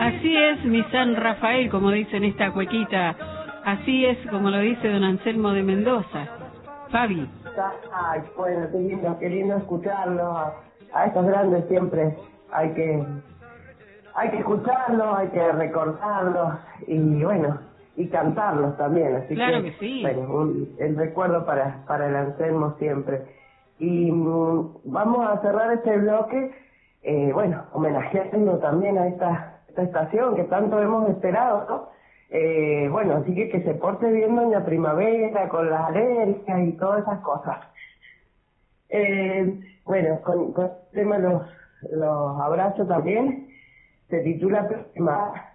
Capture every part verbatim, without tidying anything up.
Así es mi San Rafael, como dice en esta cuequita. Así es como lo dice don Anselmo de Mendoza. Fabi. Ay, bueno, qué lindo, qué lindo escucharlo. A, a estos grandes siempre hay que hay que escucharlos, hay que recordarlos y bueno, y cantarlos también. Así claro que, que sí. Bueno, un, el recuerdo para, para el Anselmo siempre. Y um, vamos a cerrar este bloque, eh, bueno, homenajeando también a esta, esta estación que tanto hemos esperado, ¿no? Eh, bueno, así que que se porte bien doña Primavera con las alergias y todas esas cosas. Eh, bueno, con, con el tema los, los abrazos también, se titula Primavera.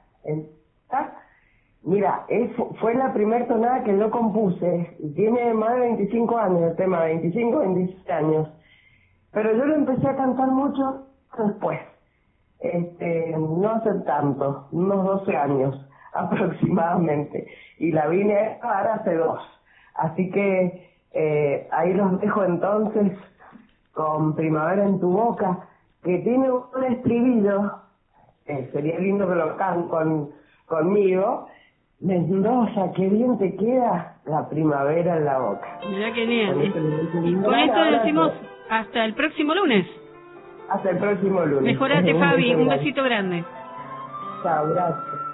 Mira, es, fue la primera tonada que yo compuse, y tiene más de veinticinco años el tema, veinticinco, veintiséis años, pero yo lo empecé a cantar mucho después, este, no hace tanto, unos doce años aproximadamente, y la vine a grabar hace dos, así que eh, ahí los dejo entonces con Primavera en tu boca, que tiene un estribillo, eh, sería lindo que lo canten con, conmigo. Mendoza, qué bien te queda la primavera en la boca. Mirá qué bien. Con esto, Y con esto decimos hasta el próximo lunes. Hasta el próximo lunes. Mejorate, Fabi. Un besito grande. Chao, gracias.